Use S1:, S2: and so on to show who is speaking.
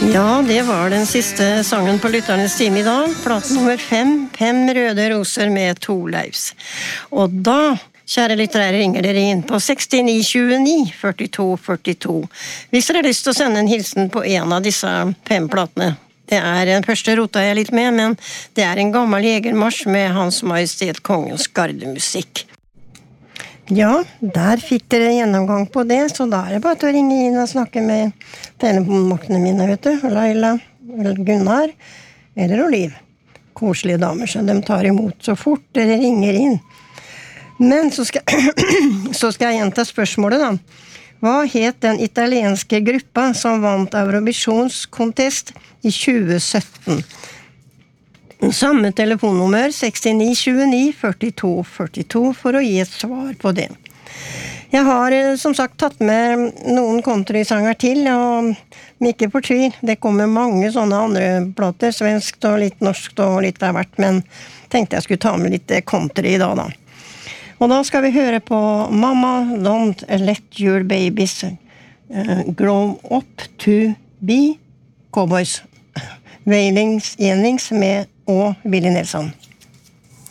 S1: Ja, det var den siste sangen på Lytternes time I dag. Plate nummer 5, 5 røde roser med Torleifs. Og da, kjære lyttere, ringer dere inn på 6929 42 42. Hvis dere har lyst til å sende en hilsen på en av disse 5 platene. Den første rota jeg litt med, men det en gammel jegermarsj med Hans Majestet Kongens gardemusikk. Ja, der fikk dere gjennomgang på det, så da det bare til å ringe inn og snakke med telefonmaktene mine, vet du. Laila, eller Gunnar, eller Oliv. Koselige damer, så de tar imot så fort dere ringer inn. Men så skal jeg gjenta spørsmålet da. Hva het den italienske gruppa som vant Eurovisions Contest I 2017? Samme telefonnummer 6929 42 42 for å gi et svar på det. Jeg har som sagt tatt med noen countrysanger til, og ikke fortvil, det kommer mange sånne andre plater, svenskt og litt norskt og litt av hvert, men tenkte jeg skulle ta med litt country I dag da. Og da skal vi høre på Mama Don't Let Your Babies Grow Up to Be Cowboys. Wailings Jennings med og Willie Nelson.